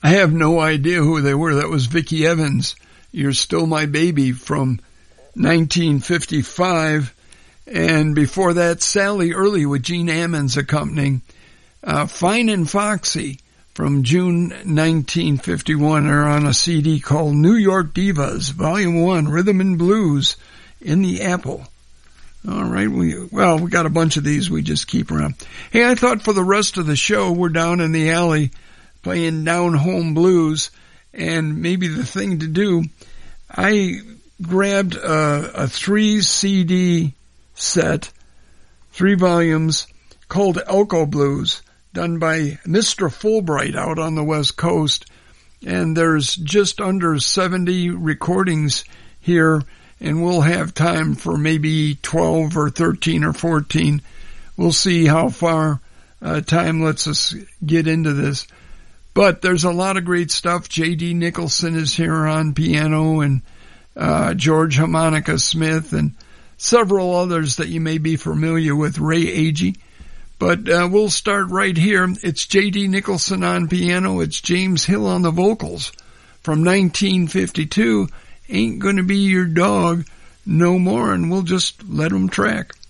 I have no idea who they were. That was Vicki Evans, You're Still My Baby from 1955. And before that, Sally Early with Gene Ammons accompanying. Fine and Foxy from June 1951 are on a CD called New York Divas, Volume 1, Rhythm and Blues in the Apple. All right, we got a bunch of these we just keep around. Hey, I thought for the rest of the show, we're down in the alley playing Down Home Blues, and maybe the thing to do, I grabbed a 3-CD set, 3 volumes, called Elko Blues, done by Mr. Fulbright out on the West Coast, and there's just under 70 recordings here, and we'll have time for maybe 12 or 13 or 14. We'll see how far time lets us get into this. But there's a lot of great stuff. J.D. Nicholson is here on piano, and George Harmonica Smith, and several others that you may be familiar with, Ray Agee. But we'll start right here. It's J.D. Nicholson on piano. It's James Hill on the vocals from 1952. Ain't Gonna Be Your Dog No More, and we'll just let them track.